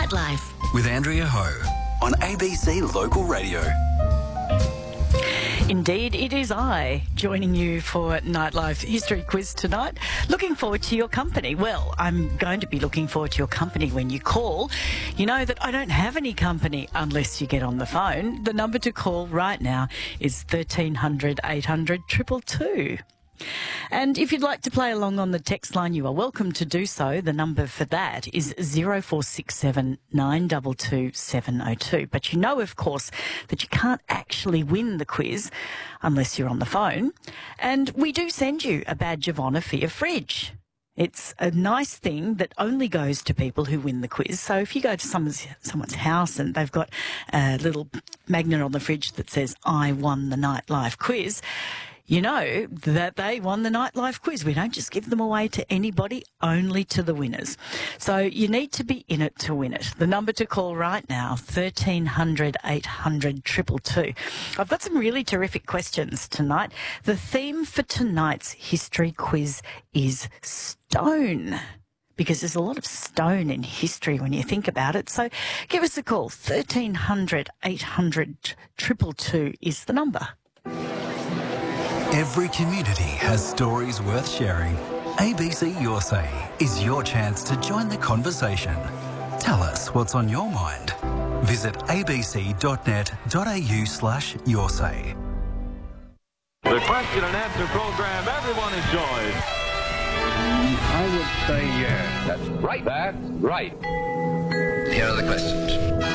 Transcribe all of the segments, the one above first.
Nightlife with Andrea Ho on ABC Local Radio. Indeed, it is I joining you for Nightlife History Quiz tonight. Looking forward to your company. Well, I'm going to be looking forward to your company when you call. You know that I don't have any company unless you get on the phone. The number to call right now is 1300 800 222. And if you'd like to play along on the text line, you are welcome to do so. The number for that is 0467 922 702. But you know, of course, that you can't actually win the quiz unless you're on the phone. And we do send you a badge of honour for your fridge. It's a nice thing that only goes to people who win the quiz. So if you go to someone's house and they've got a little magnet on the fridge that says, "I won the Nightlife quiz," you know that they won the Nightlife quiz. We don't just give them away to anybody, only to the winners. So you need to be in it to win it. The number to call right now, 1300 800 222. I've got some really terrific questions tonight. The theme for tonight's history quiz is stone, because there's a lot of stone in history when you think about it. So give us a call. 1300 800 222 is the number. Every community has stories worth sharing. ABC Your Say is your chance to join the conversation. Tell us what's on your mind. Visit abc.net.au/yoursay. The question and answer program everyone enjoys. I would say yes. That's right. That's right. Here are the questions.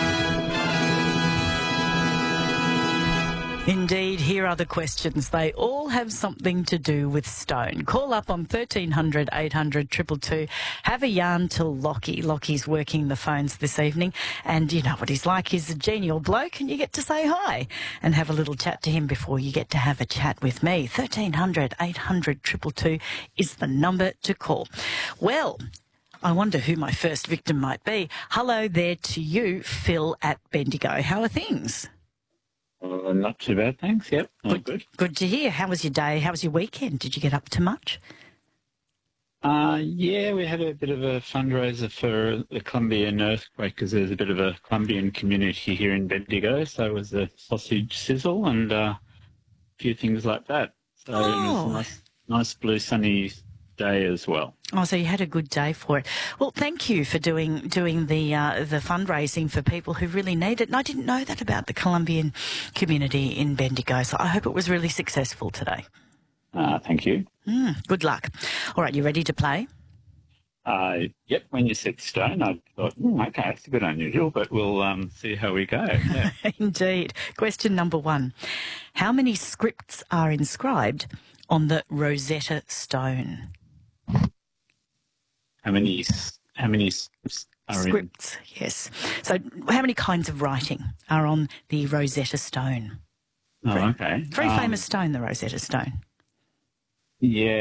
Indeed, here are the questions. They all have something to do with stone. Call up on 1300 800 222. Have a yarn to Lockie. Lockie's working the phones this evening, and you know what he's like. He's a genial bloke, and you get to say hi and have a little chat to him before you get to have a chat with me. 1300 800 222 is the number to call. Well, I wonder who my first victim might be. Hello there to you, Phil at Bendigo. How are things? Not too bad, thanks. Yep, all good. Good to hear. How was your day? How was your weekend? Did you get up to much? Yeah, we had a bit of a fundraiser for the Columbian earthquake, because there's a bit of a Columbian community here in Bendigo, so it was a sausage sizzle and a few things like that. So It was a nice blue sunny day as well. Oh, so you had a good day for it. Well, thank you for doing the fundraising for people who really need it. And I didn't know that about the Columbian community in Bendigo, so I hope it was really successful today. Thank you. Good luck. All right, you ready to play? Yep, when you said stone, I thought, okay, it's a bit unusual, but we'll see how we go. Yeah. Indeed. Question number 1. How many scripts are inscribed on the Rosetta Stone? How many scripts are Scripts, yes. So how many kinds of writing are on the Rosetta Stone? Oh, okay. Very famous stone, the Rosetta Stone. Yeah.